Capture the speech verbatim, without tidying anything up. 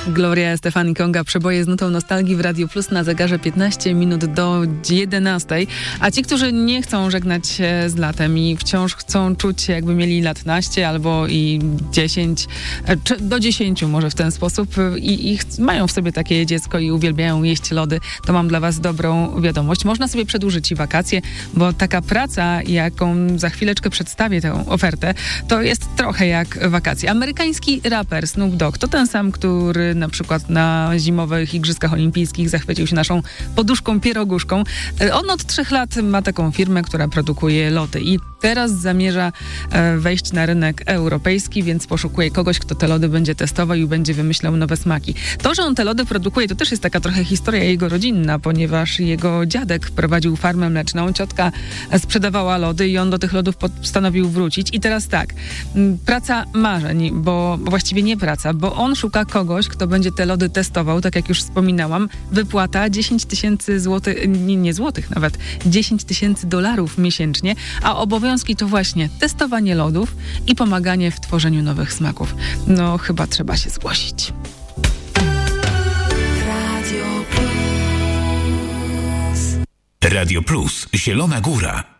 Gloria Estefan i Konga, przeboje z nutą nostalgii w Radiu Plus na zegarze piętnaście minut do jedenastej. A ci, którzy nie chcą żegnać się z latem i wciąż chcą czuć się, jakby mieli lat naście albo i dziesięć, czy do dziesięciu może w ten sposób i, i ch- mają w sobie takie dziecko i uwielbiają jeść lody, to mam dla was dobrą wiadomość. Można sobie przedłużyć i wakacje, bo taka praca, jaką za chwileczkę przedstawię tę ofertę, to jest trochę jak wakacje. Amerykański raper Snoop Dogg to ten sam, który na przykład na zimowych Igrzyskach Olimpijskich zachwycił się naszą poduszką pieroguszką. On od trzech lat ma taką firmę, która produkuje lody i teraz zamierza wejść na rynek europejski, więc poszukuje kogoś, kto te lody będzie testował i będzie wymyślał nowe smaki. To, że on te lody produkuje, to też jest taka trochę historia jego rodzinna, ponieważ jego dziadek prowadził farmę mleczną, ciotka sprzedawała lody i on do tych lodów postanowił wrócić. I teraz tak, praca marzeń, bo, bo właściwie nie praca, bo on szuka kogoś, kto będzie te lody testował, tak jak już wspominałam. Wypłata dziesięć tysięcy złotych, nie, nie złotych nawet, dziesięć tysięcy dolarów miesięcznie, a obowiązki to właśnie testowanie lodów i pomaganie w tworzeniu nowych smaków. No chyba trzeba się zgłosić. Radio Plus, Zielona Góra.